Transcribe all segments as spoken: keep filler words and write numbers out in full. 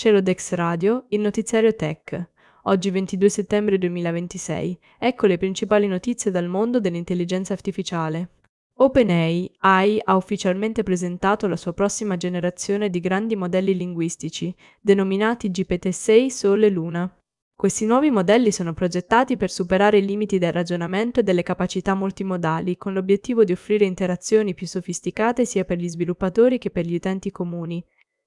Celodex Radio, il notiziario Tech. Oggi ventidue settembre duemilaventisei. Ecco le principali notizie dal mondo dell'intelligenza artificiale. OpenAI ha ufficialmente presentato la sua prossima generazione di grandi modelli linguistici, denominati G P T sei Sole Luna. Questi nuovi modelli sono progettati per superare i limiti del ragionamento e delle capacità multimodali, con l'obiettivo di offrire interazioni più sofisticate sia per gli sviluppatori che per gli utenti comuni.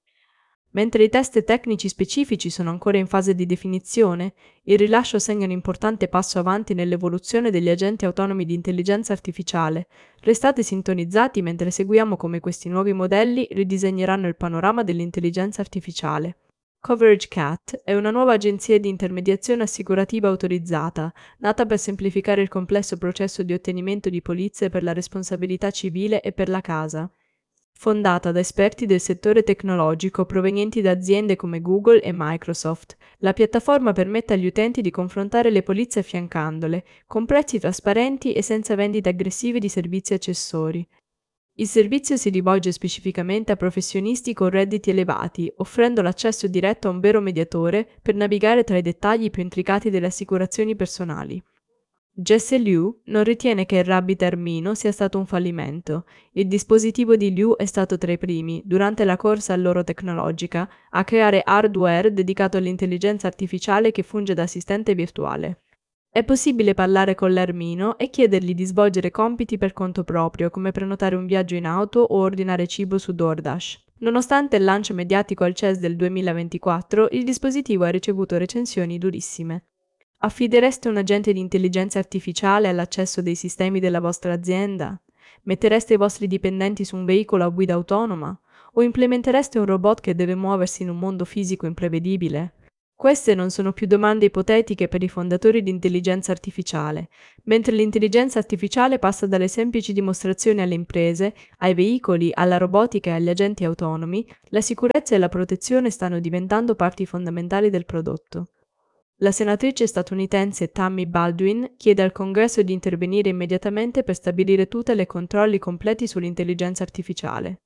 Mentre i test tecnici specifici sono ancora in fase di definizione, il rilascio segna un importante passo avanti nell'evoluzione degli agenti autonomi di intelligenza artificiale. Restate sintonizzati mentre seguiamo come questi nuovi modelli ridisegneranno il panorama dell'intelligenza artificiale. Coverage Cat è una nuova agenzia di intermediazione assicurativa autorizzata, nata per semplificare il complesso processo di ottenimento di polizze per la responsabilità civile e per la casa. Fondata da esperti del settore tecnologico provenienti da aziende come Google e Microsoft, la piattaforma permette agli utenti di confrontare le polizze affiancandole, con prezzi trasparenti e senza vendite aggressive di servizi accessori. Il servizio si rivolge specificamente a professionisti con redditi elevati, offrendo l'accesso diretto a un vero mediatore per navigare tra i dettagli più intricati delle assicurazioni personali. Jesse Liu non ritiene che il Rabbit Armino sia stato un fallimento. Il dispositivo di Liu è stato tra i primi, durante la corsa all'oro tecnologica, a creare hardware dedicato all'intelligenza artificiale che funge da assistente virtuale. È possibile parlare con l'Armino e chiedergli di svolgere compiti per conto proprio, come prenotare un viaggio in auto o ordinare cibo su DoorDash. Nonostante il lancio mediatico al C E S del duemilaventiquattro, il dispositivo ha ricevuto recensioni durissime. Affidereste un agente di intelligenza artificiale all'accesso dei sistemi della vostra azienda? Mettereste i vostri dipendenti su un veicolo a guida autonoma? O implementereste un robot che deve muoversi in un mondo fisico imprevedibile? Queste non sono più domande ipotetiche per i fondatori di intelligenza artificiale. Mentre l'intelligenza artificiale passa dalle semplici dimostrazioni alle imprese, ai veicoli, alla robotica e agli agenti autonomi, la sicurezza e la protezione stanno diventando parti fondamentali del prodotto. La senatrice statunitense Tammy Baldwin chiede al Congresso di intervenire immediatamente per stabilire tutele e controlli completi sull'intelligenza artificiale.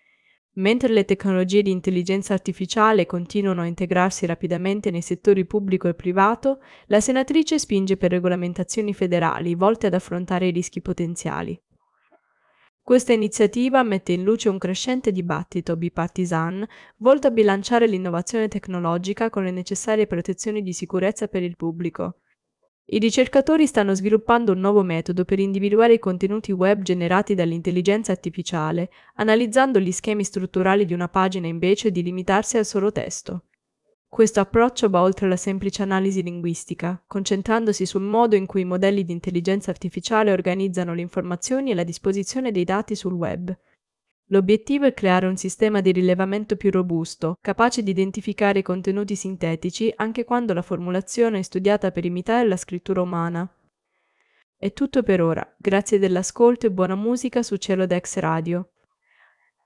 Mentre le tecnologie di intelligenza artificiale continuano a integrarsi rapidamente nei settori pubblico e privato, la senatrice spinge per regolamentazioni federali volte ad affrontare i rischi potenziali. Questa iniziativa mette in luce un crescente dibattito bipartisan volto a bilanciare l'innovazione tecnologica con le necessarie protezioni di sicurezza per il pubblico. I ricercatori stanno sviluppando un nuovo metodo per individuare i contenuti web generati dall'intelligenza artificiale, analizzando gli schemi strutturali di una pagina invece di limitarsi al solo testo. Questo approccio va oltre la semplice analisi linguistica, concentrandosi sul modo in cui i modelli di intelligenza artificiale organizzano le informazioni e la disposizione dei dati sul web. L'obiettivo è creare un sistema di rilevamento più robusto, capace di identificare i contenuti sintetici anche quando la formulazione è studiata per imitare la scrittura umana. È tutto per ora, grazie dell'ascolto e buona musica su Celodex Radio.